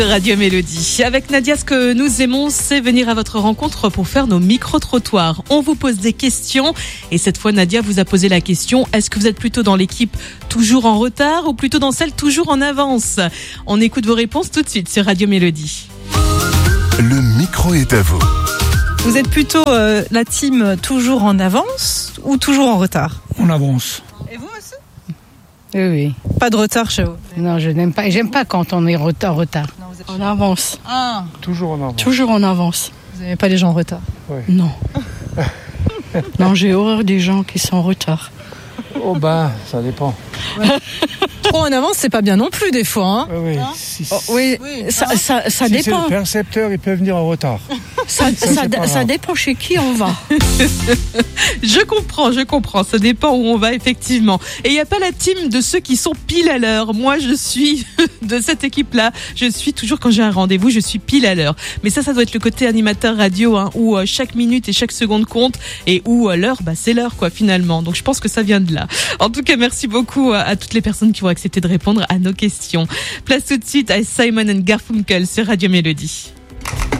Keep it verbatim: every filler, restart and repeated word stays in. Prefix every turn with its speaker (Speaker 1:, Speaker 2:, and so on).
Speaker 1: Radio Mélodie. Avec Nadia, ce que nous aimons, c'est venir à votre rencontre pour faire nos micro-trottoirs. On vous pose des questions et cette fois, Nadia vous a posé la question, est-ce que vous êtes plutôt dans l'équipe toujours en retard ou plutôt dans celle toujours en avance? On écoute vos réponses tout de suite sur Radio Mélodie.
Speaker 2: Le micro est à vous.
Speaker 3: Vous êtes plutôt euh, la team toujours en avance ou toujours en retard?
Speaker 4: On avance.
Speaker 3: Et vous aussi?
Speaker 5: Oui, oui.
Speaker 3: Pas de retard chez vous?
Speaker 5: Non, je n'aime pas. J'aime pas quand on est en retard.
Speaker 6: En avance.
Speaker 3: Ah,
Speaker 4: Toujours en avance.
Speaker 6: Toujours en avance.
Speaker 3: vous n'aimez pas les gens en retard?
Speaker 6: Non. Non, j'ai horreur des gens qui sont en retard.
Speaker 4: Oh bah, ça dépend.
Speaker 3: Trop en avance, c'est pas bien non plus des fois. Hein.
Speaker 4: Oui, oui. Si,
Speaker 6: Oh, oui, ça, ça, ça
Speaker 4: si c'est
Speaker 6: dépend.
Speaker 4: le percepteur, il peut venir en retard.
Speaker 6: Ça,
Speaker 4: Ça,
Speaker 6: ça,
Speaker 4: c'est pas
Speaker 6: ça
Speaker 4: grave.
Speaker 6: dépend chez qui on va.
Speaker 1: Je comprends, je comprends. Ça dépend où on va, effectivement. Et il n'y a pas la team de ceux qui sont pile à l'heure. Moi, je suis de cette équipe-là. Je suis toujours, quand j'ai un rendez-vous, je suis pile à l'heure. Mais ça, ça doit être le côté animateur radio, hein, où euh, chaque minute et chaque seconde compte et où euh, l'heure, bah, c'est l'heure, quoi, finalement. Donc, je pense que ça vient de là. En tout cas, merci beaucoup à, à toutes les personnes qui ont accepté de répondre à nos questions. Place tout de suite à Simon and Garfunkel sur Radio Mélodie.